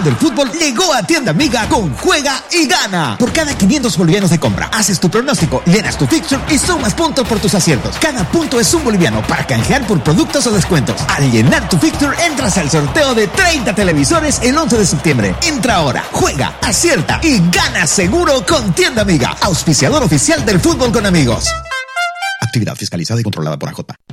emoción del fútbol llegó a Tienda Amiga con Juega y Gana. Por cada 500 bolivianos de compra, haces tu pronóstico, llenas tu fixture y sumas puntos por tus aciertos. Cada punto es un boliviano para canjear por productos o descuentos. Al llenar tu fixture, entras al sorteo de 30 televisores el 11 de septiembre. Entra ahora, juega, acierta y gana seguro con Tienda Amiga, auspiciador oficial del fútbol con amigos. Actividad fiscalizada y controlada por AJ.